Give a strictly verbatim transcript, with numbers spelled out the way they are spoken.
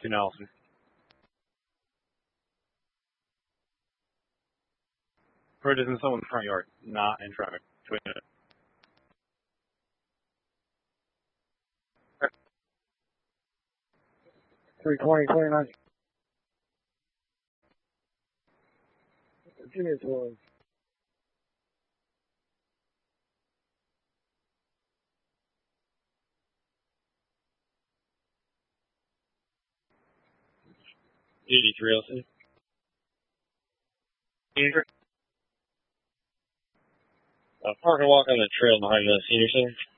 to Nelson. Bird is in someone's front yard, not in traffic. Twin it. three twenty, twenty-nine. Virginia twelve. eighty-three, L C. Uh, park and walk on the trail behind the senior center.